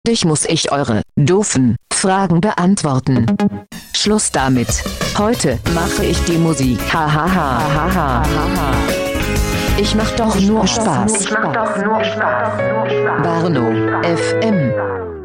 Dich muss ich eure doofen Fragen beantworten. Schluss damit. Heute mache ich die Musik. Hahaha. Ich mach doch nur Spaß. Barno FM.